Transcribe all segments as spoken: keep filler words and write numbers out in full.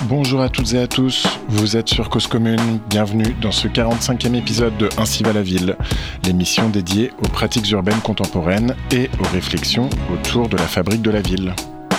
Bonjour à toutes et à tous, vous êtes sur Cause Commune, bienvenue dans ce quarante-cinquième épisode de Ainsi va la ville, l'émission dédiée aux pratiques urbaines contemporaines et aux réflexions autour de la fabrique de la ville.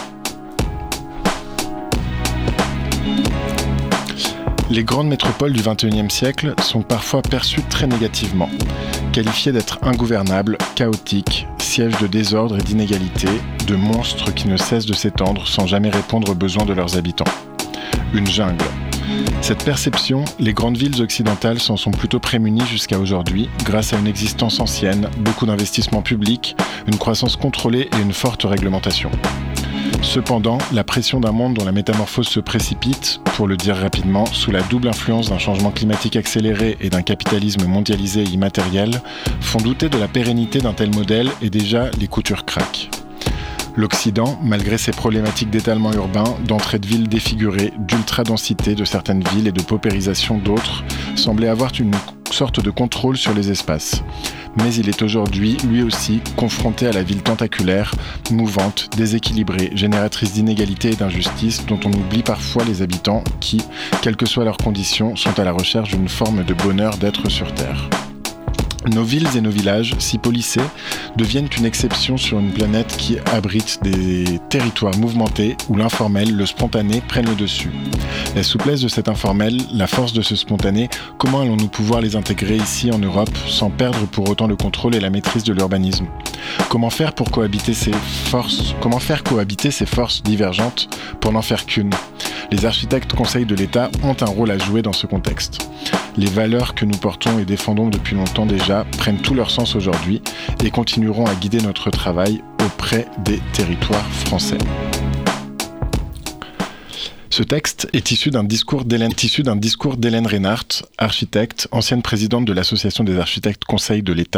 Les grandes métropoles du vingt et unième siècle sont parfois perçues très négativement, qualifiées d'être ingouvernables, chaotiques, sièges de désordre et d'inégalité, de monstres qui ne cessent de s'étendre sans jamais répondre aux besoins de leurs habitants. Une jungle. Cette perception, les grandes villes occidentales s'en sont plutôt prémunies jusqu'à aujourd'hui, grâce à une existence ancienne, beaucoup d'investissements publics, une croissance contrôlée et une forte réglementation. Cependant, la pression d'un monde dont la métamorphose se précipite, pour le dire rapidement, sous la double influence d'un changement climatique accéléré et d'un capitalisme mondialisé et immatériel, font douter de la pérennité d'un tel modèle et déjà les coutures craquent. L'Occident, malgré ses problématiques d'étalement urbain, d'entrée de villes défigurées, d'ultra-densité de certaines villes et de paupérisation d'autres, semblait avoir une sorte de contrôle sur les espaces. Mais il est aujourd'hui, lui aussi, confronté à la ville tentaculaire, mouvante, déséquilibrée, génératrice d'inégalités et d'injustices, dont on oublie parfois les habitants qui, quelles que soient leurs conditions, sont à la recherche d'une forme de bonheur d'être sur Terre. Nos villes et nos villages, si policés, deviennent une exception sur une planète qui abrite des territoires mouvementés où l'informel, le spontané, prennent le dessus. La souplesse de cet informel, la force de ce spontané, comment allons-nous pouvoir les intégrer ici en Europe sans perdre pour autant le contrôle et la maîtrise de l'urbanisme ? Comment faire pour cohabiter ces forces, comment faire cohabiter ces forces divergentes pour n'en faire qu'une ? Les architectes conseils de l'État ont un rôle à jouer dans ce contexte. Les valeurs que nous portons et défendons depuis longtemps déjà prennent tout leur sens aujourd'hui et continueront à guider notre travail auprès des territoires français. Ce texte est issu d'un discours d'Hélène, issu d'un discours d'Hélène Reinhardt, architecte, ancienne présidente de l'Association des architectes conseils de l'État